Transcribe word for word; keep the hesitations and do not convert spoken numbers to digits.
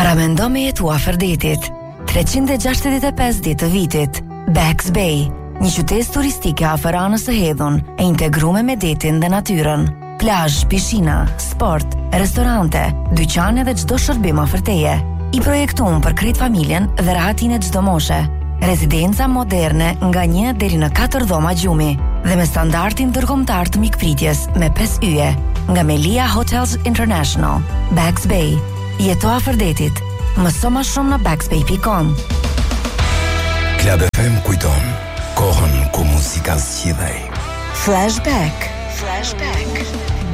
Paramendo me jetu afër detit. treqind e gjashtëdhjetë e pesë ditë të vitit. Bags Bay, një qytet turistike afër anës së Hedhun, e integruar me detin dhe natyrën. Plazh, pishina, sport, restorante, dyqane dhe çdo shërbim afër teje. I projektuar për krejt familjen dhe rahatin e çdo moshe. Rezidenca moderne nga një deri në katër dhoma gjumi dhe me standardin ndërkombëtar të mikpritjes me pesë yje nga Melia Hotels International. Bags Bay, jeto afër detit. Mëso më shumë në bagsbay dot com. Club F M kujton kohën ku muzika zgjidhej. Flashback. Flashback.